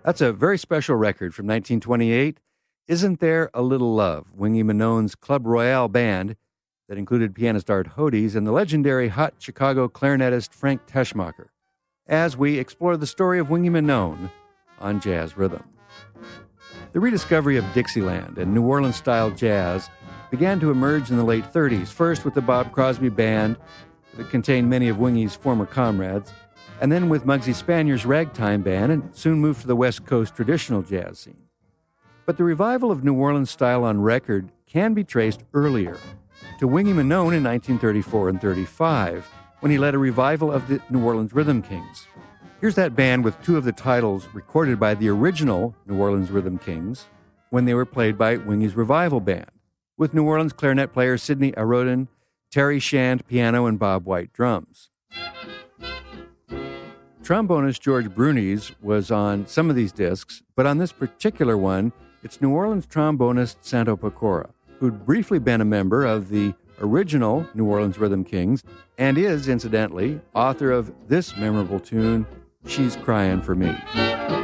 That's a very special record from 1928. Isn't There a Little Love? Wingy Manone's Club Royale Band that included pianist Art Hodes and the legendary hot Chicago clarinetist Frank Teschmacher, as we explore the story of Wingy Manone on Jazz Rhythm. The rediscovery of Dixieland and New Orleans-style jazz began to emerge in the late 30s, first with the Bob Crosby Band that contained many of Wingy's former comrades, and then with Muggsy Spanier's Ragtime Band, and soon moved to the West Coast traditional jazz scene. But the revival of New Orleans style on record can be traced earlier, to Wingy Manone in 1934 and 35, when he led a revival of the New Orleans Rhythm Kings. Here's that band with two of the titles recorded by the original New Orleans Rhythm Kings when they were played by Wingy's revival band, with New Orleans clarinet player Sidney Arodin, Terry Shand piano, and Bob White drums. Trombonist George Brunies was on some of these discs, but on this particular one, it's New Orleans trombonist Santo Pecora, who'd briefly been a member of the original New Orleans Rhythm Kings and is, incidentally, author of this memorable tune, She's Crying for Me.